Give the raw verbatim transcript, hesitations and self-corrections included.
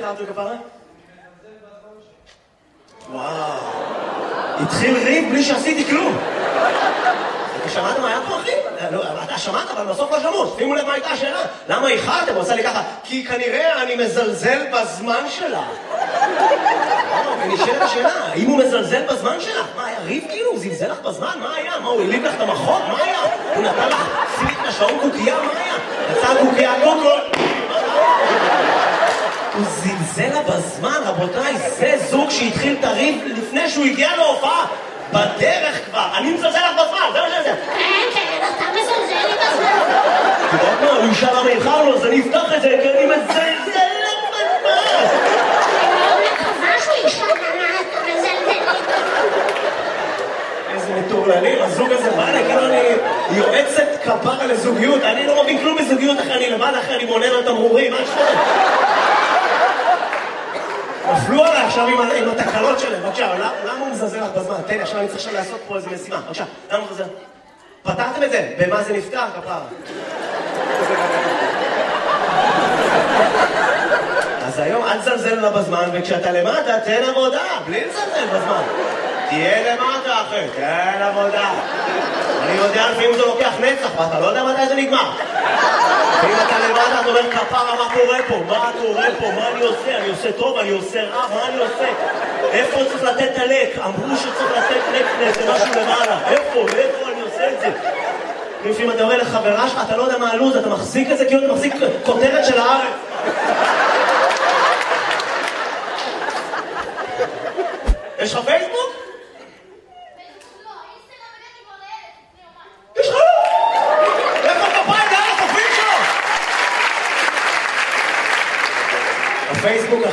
קראתי לכפרה? וואו. התחיל ריב בלי שעשיתי כלום. אתה שמעת מה היה פה, אחי? אתה שמעת, אבל בסוף לא שמעו. שימו לב מה הייתה השאלה. למה איחרתם? הוא עושה לי ככה, כי כנראה אני מזלזל בזמן שלה. ונשאלת השאלה, האם הוא מזלזל בזמן שלה? מה, היה ריב כאילו? הוא זלזל לך בזמן? מה היה? מה, הוא הליב לך את המחוק? מה היה? הוא נתן לך סימית לשעון קוקייה? מה היה? יצא קוקייה קוקול? הוא זלזל לה בזמן, רבותיי, זה זוג שהתחיל את הריב לפני שהוא הגיע להופעה. בדרך כבר, אני מזלזל לך בזמן, זה מה שזה. כן, כן, אתה מזלזל לי בזמן. אתה יודע מה, הוא ישאל למה איחרנו, אז אני אפתח את זה, כי אני מזלזל לך בזמן. אני מקווה שהוא ישאל למה אתה מזלזל לי בזמן. איזה מטורללים, הזוג הזה בא לי, כאילו אני יועצת כפרה לזוגיות, אני לא מבין כלום בזוגיות אחרי, אני לבד אחרי, אני מונה על תמרורים, מה שקורה? נפלו עליי עכשיו עם התקלות שלהם, בבקשה, למה הוא מזלזל לך בזמן? תן לי, עכשיו אני צריך עכשיו לעשות פה איזה משימה, בבקשה, למה הוא מזלזל? פתרתם את זה, במה זה נפתר, כפרה? אז היום אל תזלזל לה בזמן, וכשאתה למטה, תן עבודה, בלי לזלזל בזמן. תהיה למטה, אחי, תן עבודה. אני יודע לפעמים זה לוקח נצח, ואתה לא יודע מתי זה נגמר. ואם אתה למטה, אתה אומר, כפרה, מה קורה פה? מה קורה פה? מה אני עושה? אני עושה טוב, אני עושה רע, מה אני עושה? איפה צריך לתת את הלק? אמרו שצריך לתת לק לזה משהו למעלה. איפה? איפה אני עושה את זה? לפעמים אתה אומר לחברה שלך, אתה לא יודע מה הלוז, אתה מחזיק את זה כאילו אתה מחזיק כותרת של הארץ. יש לך פייסבוק? יש לך? איפה כפיים דרך הפייסבוק שלו? הפייסבוק